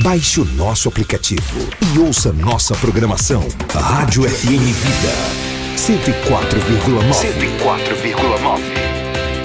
Baixe o nosso aplicativo e ouça nossa programação. Rádio FM Vida 104,9. 104,9.